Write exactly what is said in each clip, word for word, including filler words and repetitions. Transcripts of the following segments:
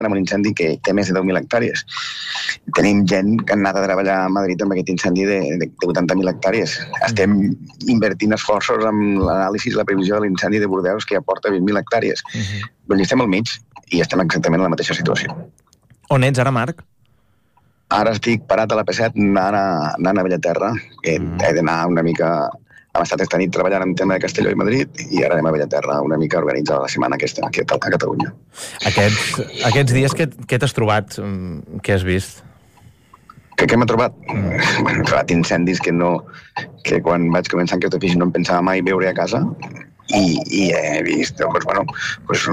amb un incendi que té més de deu mil hectàrees. Tenim gent que han anat a treballar a Madrid amb aquest incendi de, de, de vuitanta mil hectàrees. Estem invertint esforços amb l'anàlisi i la previsió de l'incendi de Bordeus, que ja porta vint mil hectàrees. Uh-huh. Doncs estem al mig i estem exactament en la mateixa situació. On ets ara, Marc? Ara estic parat a la P set anant a, anant a Bellaterra, que mm. he d'anar una mica... Hem estat esta nit treballant en tema de Castelló i Madrid i ara anem a Bellaterra una mica a organitzar la setmana aquesta aquí a Catalunya. Aquests, aquests dies què, què t'has trobat? Què has vist? Què, què m'he trobat? Mm. Bueno, he trobat incendis que no... que quan vaig començar en aquest ofici no em pensava mai veure a casa i, i he vist doncs, bueno, doncs,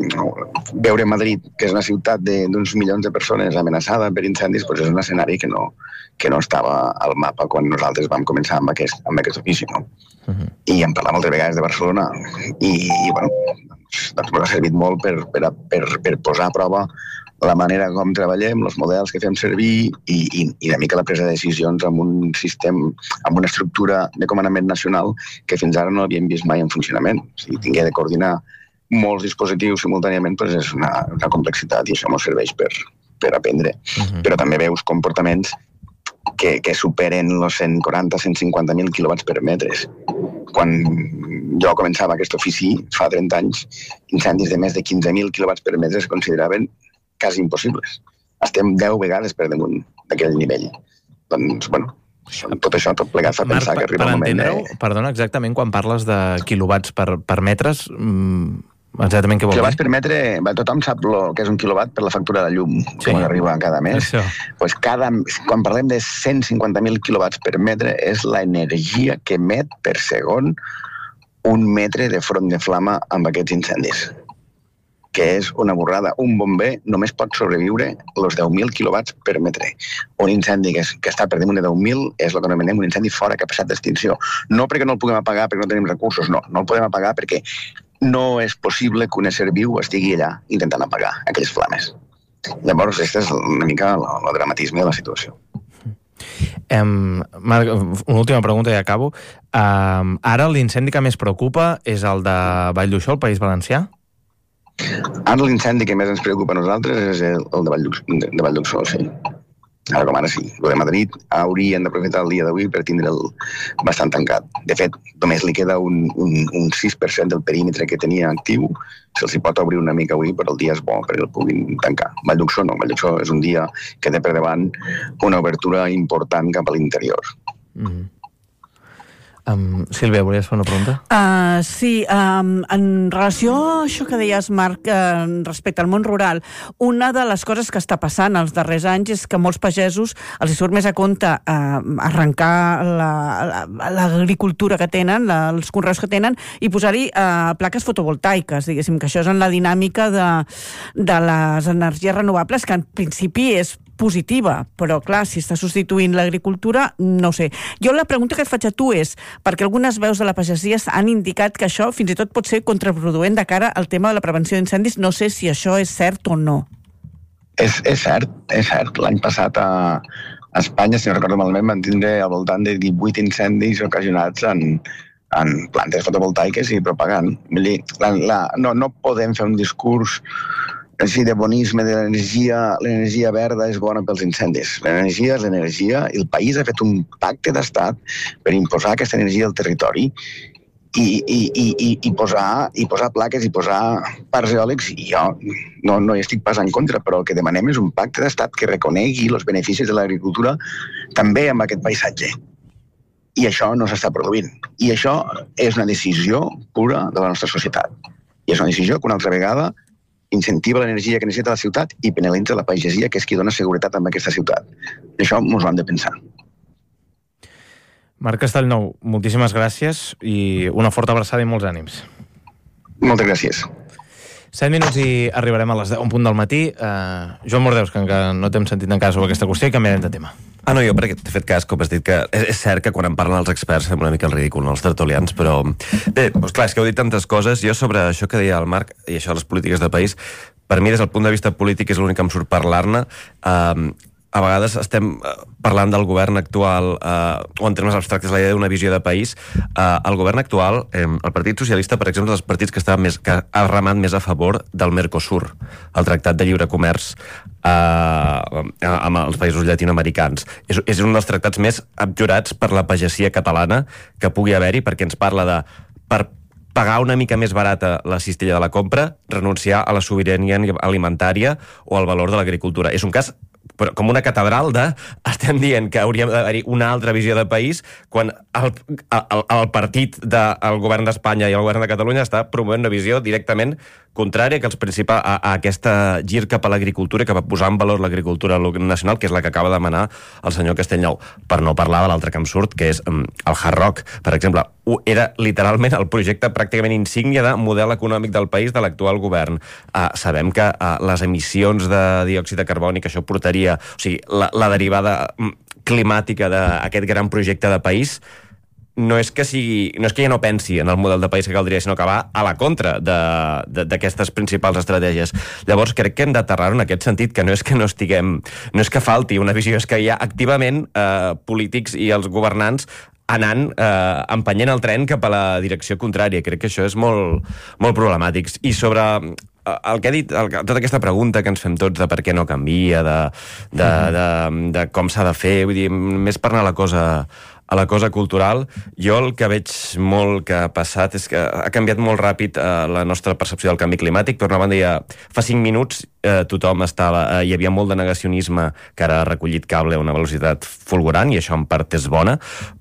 un, veure Madrid, que és una ciutat d'uns milions de persones amenaçada per incendis, doncs és un escenari que no, que no estava al mapa quan nosaltres vam començar amb aquest, amb aquest ofici, no? Uh-huh. I en parlàvem moltes vegades de Barcelona i, i bueno, doncs, doncs m'ha servit molt per, per, per, per posar a prova la manera com treballem, els models que fem servir i, i, i una mica la presa de decisions amb un sistema, amb una estructura de comandament nacional que fins ara no havíem vist mai en funcionament. O sigui, tingué de coordinar molts dispositius simultàniament, doncs és una, una complexitat i això ens serveix per, per aprendre. Uh-huh. Però també veus comportaments que, que superen els cent quaranta a cent cinquanta mil quilowatts per metres. Quan jo començava aquest ofici, fa trenta anys, incendis de més de quinze mil quilowatts per metre es consideraven quasi impossibles. Estem deu vegades per damunt d'aquell nivell. Doncs, bueno, tot això, tot plegat fa pensar Marc, que arriba el moment de... Perdona, exactament, quan parles de quilowatts per, per metres, exactament què vol dir? Quilowatts per metre, tothom sap lo que és un quilowatt per la factura de llum, sí. Com arriba cada mes. Pues cada, quan parlem de cent cinquanta mil quilowatts per metre, és l'energia que emet per segon un metre de front de flama amb aquests incendis, que és una borrada. Un bomber només pot sobreviure els deu mil quilowatts per metre. Un incendi que, és, que està per damunt de deu mil és el que anomenem un incendi fora capacitat d'extinció. No perquè no el puguem apagar, perquè no tenim recursos, no. No el podem apagar perquè no és possible que un ésser viu estigui allà intentant apagar aquelles flames. Llavors, aquesta és una mica el, el dramatisme de la situació. Um, Marc, una última pregunta i acabo. Um, ara l'incendi que més preocupa és el de Vall d'Uixó, al País Valencià? Ara l'incendi que més ens preocupa a nosaltres és el, el de Vall de Vall d'Uixó, sí. Ara com ara sí. El de Madrid haurien d'aprofitar el dia d'avui per tindre'l bastant tancat. De fet, només li queda un, un, un sis per cent del perímetre que tenia actiu. Se'ls hi pot obrir una mica avui, però el dia és bo perquè el puguin tancar. Vall d'Uixó no. Vall d'Uixó és un dia que té per davant una obertura important cap a l'interior. Mm-hmm. Um, Sílvia, volies fer una pregunta? Uh, sí, um, en relació a això que deies, Marc, uh, respecte al món rural, una de les coses que està passant els darrers anys és que molts pagesos els hi surt més a compte uh, arrencar l'agricultura que tenen, la, els conreus que tenen, i posar-hi uh, plaques fotovoltaiques, diguéssim, que això és en la dinàmica de, de les energies renovables, que en principi és positiva, però clar, si està substituint l'agricultura, no sé. Jo la pregunta que et faig a tu és, perquè algunes veus de la pagesia han indicat que això fins i tot pot ser contraproduent de cara al tema de la prevenció d'incendis, no sé si això és cert o no. És, és cert, és cert. L'any passat a, a Espanya, si no recordo malament, van tindre al voltant de divuit incendis ocasionats en, en plantes fotovoltaiques i propagant. Vull dir, la, la, no, no podem fer un discurs així de bonisme de l'energia, l'energia verda és bona pels incendis. L'energia és l'energia i el país ha fet un pacte d'estat per imposar aquesta energia al territori i, i, i, i, i, posar, i posar plaques i posar parcs eòlics. I jo no, no hi estic pas en contra, però el que demanem és un pacte d'estat que reconegui els beneficis de l'agricultura també amb aquest paisatge. I això no s'està produint. I això és una decisió pura de la nostra societat. I és una decisió que una altra vegada incentiva l'energia que necessita la ciutat i penalitza la pagesia, que és qui dona seguretat en aquesta ciutat. Això ens ho hem de pensar. Marc Castellnou, moltíssimes gràcies i una forta abraçada i molts ànims. Moltes gràcies. set minuts i arribarem a les deu, un punt del matí. Uh, Joan Mordeus, que encara no t'hem sentit encara sobre aquesta qüestió, i canviarem de tema. Ah, no, jo perquè t'he fet cas, com has dit, que és, és cert que quan en parlen els experts fem una mica el ridícul, no, els tertulians, però... Bé, doncs clar, és que heu dit tantes coses. Jo sobre això que deia el Marc, i això de les polítiques del país, per mi, des del punt de vista polític, és l'únic que em surt parlar-ne. Uh, a vegades estem parlant del govern actual, eh, o en termes abstractes la idea d'una visió de país. Eh, el govern actual, eh, el Partit Socialista, per exemple, és dels partits que, està més, que ha remat més a favor del Mercosur, el Tractat de Lliure Comerç eh, amb els països llatinoamericans. És, és un dels tractats més abjurats per la pagesia catalana que pugui haver-hi, perquè ens parla de... per pagar una mica més barata la cistella de la compra, renunciar a la sobirania alimentària o al valor de l'agricultura. És un cas però com una catedral de... Estem dient que hauria d'haver-hi una altra visió de país quan el, el, el partit del govern d'Espanya i el govern de Catalunya està promovent una visió directament contrària que els principals a, a aquesta gir cap a l'agricultura i cap a posar en valor l'agricultura nacional, que és la que acaba de demanar el senyor Castellnou. Per no parlar de l'altre que em surt, que és um, el Hard Rock, per exemple. Era literalment el projecte pràcticament insígnia de model econòmic del país de l'actual govern. Uh, sabem que uh, les emissions de diòxid de carboni que això portaria, o sigui, la, la derivada climàtica d'aquest gran projecte de país, no és que sigui, no és que ja no pensi en el model de país que caldria, sinó que va a la contra d'aquestes principals estratègies. Llavors crec que hem d'aterrar-ho en aquest sentit, que no és que no estiguem, no és que falti una visió, és que hi ha activament eh, polítics i els governants anant, eh, empenyent el tren cap a la direcció contrària. Crec que això és molt, molt problemàtic. I sobre el que ha dit, el, tota aquesta pregunta que ens fem tots de per què no canvia, de, de, de, de com s'ha de fer, vull dir, més per anar a la cosa a la cosa cultural, jo el que veig molt que ha passat és que ha canviat molt ràpid eh, la nostra percepció del canvi climàtic. Per una banda, ja fa cinc minuts eh, tothom estava... Eh, hi havia molt de negacionisme que ara ha recollit cable a una velocitat fulgurant, i això en part és bona,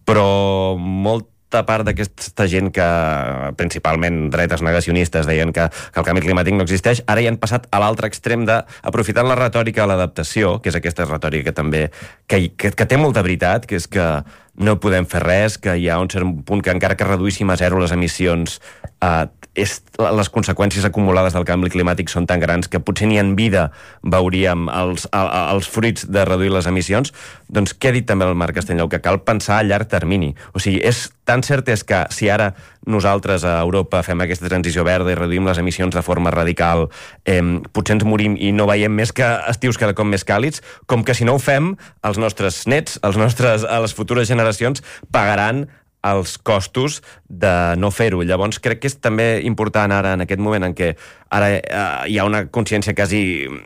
però molt part d'aquesta gent que, principalment dretes negacionistes, deien que, que el canvi climàtic no existeix, ara hi han passat a l'altre extrem de, aprofitant la retòrica de l'adaptació, que és aquesta retòrica que també, que, que, que té molta veritat, que és que no podem fer res, que hi ha un cert punt que encara que reduíssim a zero les emissions, eh, és, les conseqüències acumulades del canvi climàtic són tan grans que potser ni en vida veuríem els, els fruits de reduir les emissions. Doncs què ha dit també el Marc Castellnou? Que cal pensar a llarg termini. O sigui, és tan cert és que si ara nosaltres a Europa fem aquesta transició verda i reduïm les emissions de forma radical, eh, potser ens morim i no veiem més que estius cada cop més càlids, com que si no ho fem, els nostres nets, els nostres, a les futures generacions, pagaran els costos de no fer-ho. Llavors crec que és també important ara, en aquest moment en què ara eh, hi ha una consciència quasi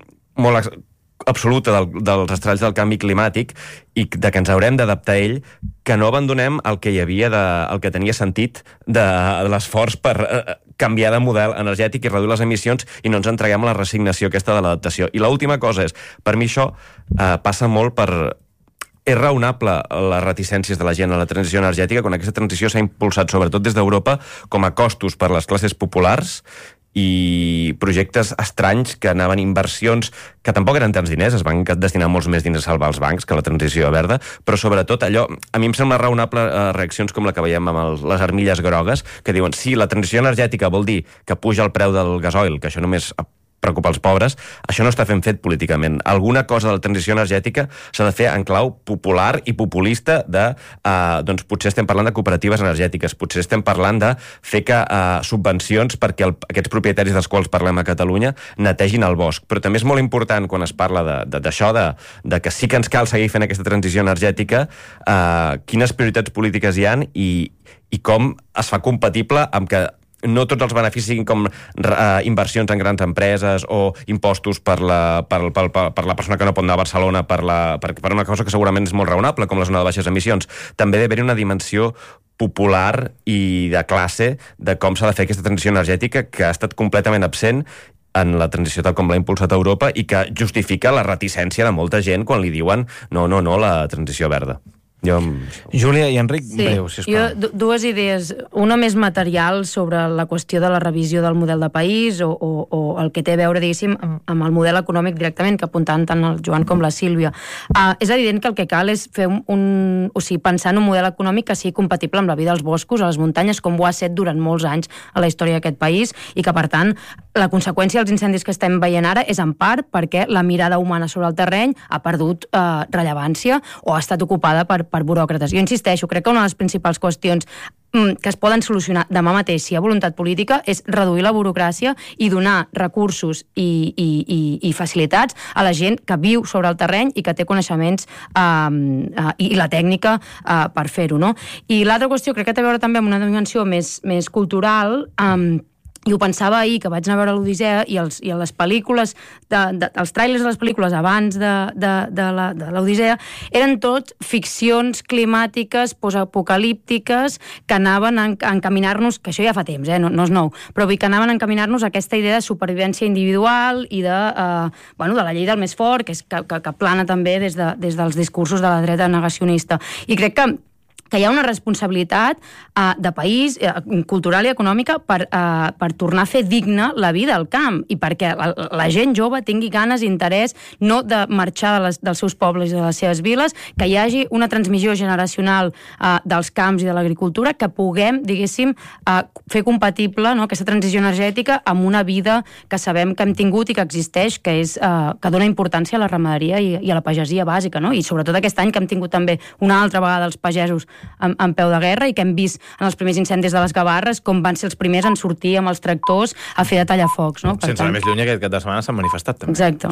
molt absoluta del, dels estralls del canvi climàtic i de que ens haurem d'adaptar a ell, que no abandonem el que hi havia, de, el que tenia sentit de, de l'esforç per eh, canviar de model energètic i reduir les emissions, i no ens entreguem a la resignació aquesta de l'adaptació. I l'última cosa és, per mi això eh, passa molt per... És raonable les reticències de la gent a la transició energètica quan aquesta transició s'ha impulsat sobretot des d'Europa com a costos per les classes populars i projectes estranys que anaven inversions que tampoc eren tants diners, es van destinar molts més diners a salvar els bancs que a la transició verda, però sobretot allò, a mi em sembla raonable eh, reaccions com la que veiem amb el, les armilles grogues, que diuen, sí, la transició energètica vol dir que puja el preu del gasoil, que això només preocupa els pobres, això no està fent fet políticament. Alguna cosa de la transició energètica s'ha de fer en clau popular i populista de, eh, doncs potser estem parlant de cooperatives energètiques, potser estem parlant de fer que eh, subvencions perquè el, aquests propietaris dels quals parlem a Catalunya netegin el bosc. Però també és molt important quan es parla d'això, de, de, de que sí que ens cal seguir fent aquesta transició energètica, eh, quines prioritats polítiques hi ha i, i com es fa compatible amb que no tots els beneficis siguin com uh, inversions en grans empreses o impostos per la, per, per, per la persona que no pot anar a Barcelona per, la, per, per una cosa que segurament és molt raonable, com la zona de baixes emissions. També ha d'haver-hi una dimensió popular i de classe de com s'ha de fer aquesta transició energètica, que ha estat completament absent en la transició tal com l'ha impulsat Europa i que justifica la reticència de molta gent quan li diuen no, no, no, la transició verda. Jo... Júlia i Enric, sí, breu, sisplau. Jo, dues idees. Una més material sobre la qüestió de la revisió del model de país o, o, o el que té a veure, diguéssim, amb, amb el model econòmic directament, que apuntaven tant el Joan com la Sílvia. Uh, és evident que el que cal és fer un, un... O sigui, pensar en un model econòmic que sigui compatible amb la vida als boscos, a les muntanyes, com ho ha estat durant molts anys a la història d'aquest país, i que, per tant, la conseqüència dels incendis que estem veient ara és en part perquè la mirada humana sobre el terreny ha perdut uh, rellevància o ha estat ocupada per per buròcrates. Jo insisteixo, crec que una de les principals qüestions que es poden solucionar demà mateix si hi ha voluntat política és reduir la burocràcia i donar recursos i, i, i, i facilitats a la gent que viu sobre el terreny i que té coneixements eh, eh, i la tècnica eh, per fer-ho, no? I l'altra qüestió crec que té a veure també amb una dimensió més, més cultural, eh, i ho pensava ahir, que vaig anar a veure l'Odissea i, els, i les pel·lícules, de, de, els tràilers de les pel·lícules abans de, de, de, la, de l'Odissea eren tot ficcions climàtiques, postapocalíptiques, que anaven a encaminar-nos, que això ja fa temps, eh, no, no és nou, però vull que anaven a encaminar-nos a aquesta idea de supervivència individual i de, eh, bueno, de la llei del més fort, que, és, que, que, que plana també des, de, des dels discursos de la dreta negacionista. I crec que que hi ha una responsabilitat uh, de país, uh, cultural i econòmica per, uh, per tornar a fer digna la vida al camp i perquè la, la gent jove tingui ganes i interès no de marxar de les, dels seus pobles i de les seves viles, que hi hagi una transmissió generacional uh, dels camps i de l'agricultura, que puguem, diguéssim, uh, fer compatible, no, aquesta transició energètica amb una vida que sabem que hem tingut i que existeix, que és uh, que dona importància a la ramaderia i, i a la pagesia bàsica, no? I sobretot aquest any que hem tingut també una altra vegada els pagesos En, en peu de guerra i que hem vist en els primers incendis de les Gavarres com van ser els primers en sortir amb els tractors a fer de tallafocs. No? Sense anar més lluny, aquest cap de setmana s'han manifestat també. Exacte.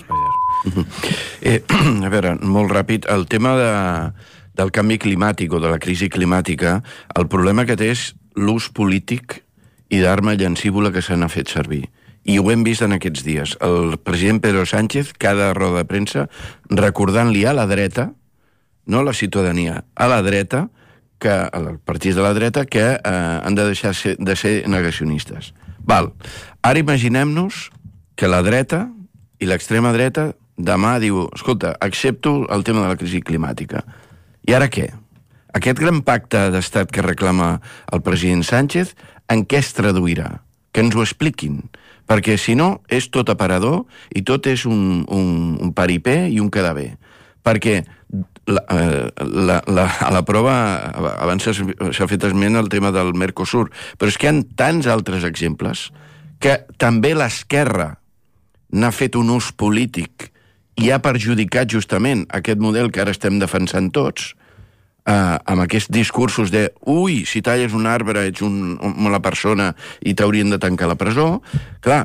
Eh, a veure, molt ràpid, el tema de, del canvi climàtic o de la crisi climàtica, el problema que té és l'ús polític i d'arma llancívola que se n'ha fet servir. I ho hem vist en aquests dies. El president Pedro Sánchez, cada roda de premsa, recordant-li a la dreta, no a la ciutadania, a la dreta, que els partits de la dreta que eh, han de deixar ser, de ser negacionistes. Val. Ara imaginem-nos que la dreta i l'extrema dreta demà diu, escolta, accepto el tema de la crisi climàtica. I ara què? Aquest gran pacte d'estat que reclama el president Sánchez, en què es traduirà? Que ens ho expliquin. Perquè si no, és tot aparador i tot és un, un, un paripé i un quedar bé. Perquè la, la, la, a la prova abans s'ha fet esment el tema del Mercosur, però és que hi ha tants altres exemples que també l'esquerra n'ha fet un ús polític i ha perjudicat justament aquest model que ara estem defensant tots, eh, amb aquests discursos de ui, si talles un arbre ets un, una mala persona i t'haurien de tancar a la presó. Clar,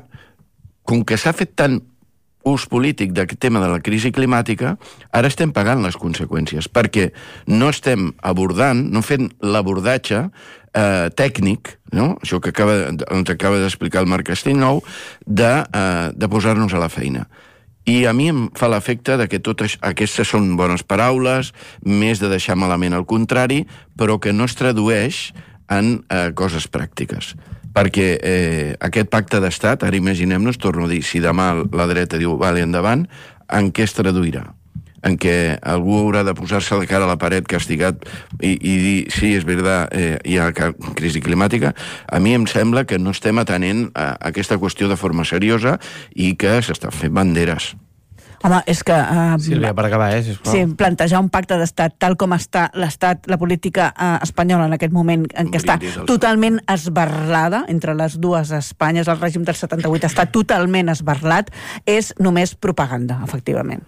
com que s'ha fet tant ús polític d'aquest tema de la crisi climàtica, ara estem pagant les conseqüències, perquè no estem abordant, no fent l'abordatge eh, tècnic, no? Això que acaba, ens acaba d'explicar el Marc Castellnou, de, eh, de posar-nos a la feina. I a mi em fa l'efecte de que totes aquestes són bones paraules, més de deixar malament el contrari, però que no es tradueix en eh, coses pràctiques. Perquè eh, aquest pacte d'estat, ara imaginem-nos, torno a dir, si demà la dreta diu, vale, endavant, en què es traduirà? En què algú haurà de posar-se la cara a la paret castigat i, i dir, sí, és veritat, eh, hi ha crisi climàtica. A mi em sembla que no estem atenent a aquesta qüestió de forma seriosa i que s'estan fent banderes. Home, és que... Uh, Sílvia, per acabar, eh, sisplau. Sí, plantejar un pacte d'estat tal com està l'estat, la política uh, espanyola en aquest moment, en què està totalment esbarlada entre les dues Espanyes, el règim del setanta-vuit està totalment esbarlat, és només propaganda, efectivament.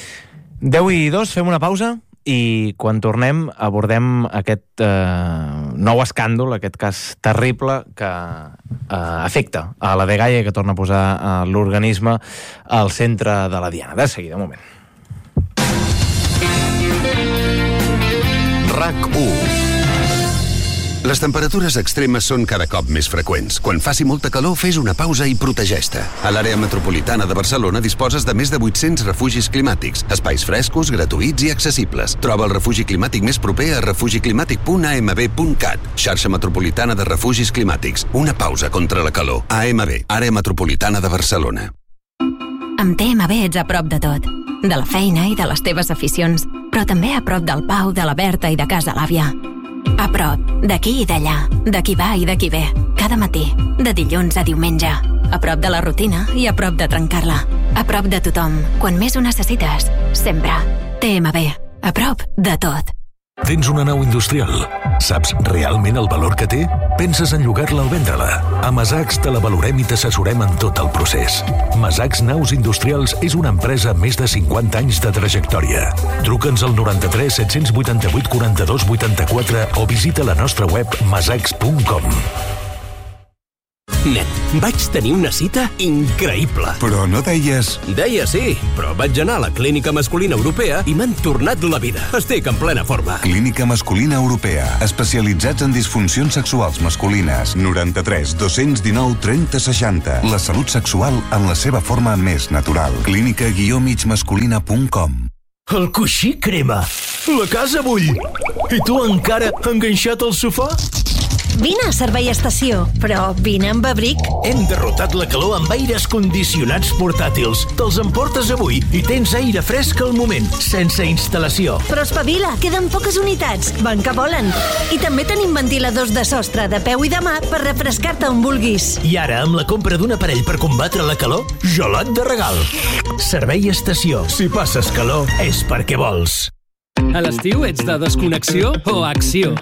deu i dos, fem una pausa i quan tornem abordem aquest eh, nou escàndol, aquest cas terrible que eh, afecta a la dgaia, que torna a posar eh, l'organisme al centre de la diana. De seguida, un moment. RAC u. Les temperatures extremes són cada cop més freqüents. Quan faci molta calor, fes una pausa i protegeix-te. A l'àrea metropolitana de Barcelona disposes de més de vuit-cents refugis climàtics, espais frescos, gratuïts i accessibles. Troba el refugi climàtic més proper a refugiclimàtic punt a m b punt cat. Xarxa metropolitana de refugis climàtics. Una pausa contra la calor. A M B, àrea metropolitana de Barcelona. Amb T M B ets a prop de tot. De la feina i de les teves aficions, però també a prop del Pau, de la Berta i de casa l'àvia. A prop, d'aquí i d'allà, de qui va i de qui ve, cada matí, de dilluns a diumenge. A prop de la rutina i a prop de trencar-la. A prop de tothom, quan més ho necessites, sempre. T M B, a prop de tot. Tens una nau industrial? Saps realment el valor que té? Penses en llogar-la o vendre-la? A Masacs te la valorem i t'assessorem en tot el procés. Masacs Naus Industrials és una empresa amb més de cinquanta anys de trajectòria. Truca'ns al noranta-tres set-cents vuitanta-vuit quaranta-dos vuitanta-quatre o visita la nostra web masacs punt com. Nen, vaig tenir una cita increïble. Però no deies... Deia sí, però vaig anar a la Clínica Masculina Europea i m'han tornat la vida. Estic en plena forma. Clínica Masculina Europea. Especialitzats en disfuncions sexuals masculines. noranta-tres dos-cents dinou trenta seixanta. La salut sexual en la seva forma més natural. clínica guió mig masculina punt com. El coixí crema. La casa bull. I tu encara enganxat al sofà? Vine a Servei Estació, però vine amb abric. Hem derrotat la calor amb aires condicionats portàtils. Te'ls emportes avui i tens aire fresc al moment, sense instal·lació. Però espavila, queden poques unitats. Van que volen. I també tenim ventiladors de sostre, de peu i de mà, per refrescar-te on vulguis. I ara, amb la compra d'un aparell per combatre la calor, gelat de regal. Servei Estació. Si passes calor, és perquè vols. A l'estiu ets de desconnexió o acció?